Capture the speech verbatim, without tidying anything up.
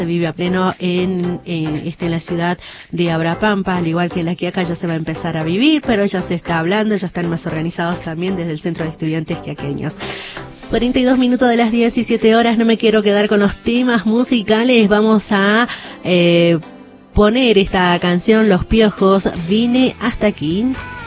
se vive a pleno en, en, este, en la ciudad de Abrapampa, al igual que la Quiaca ya se va a empezar a vivir, pero ya se está hablando, ya están más organizados también desde el Centro de Estudiantes Quiaqueños. cuarenta y dos minutos de las diecisiete horas, no me quiero quedar con los temas musicales, vamos a eh, poner esta canción Los Piojos, Vine hasta aquí.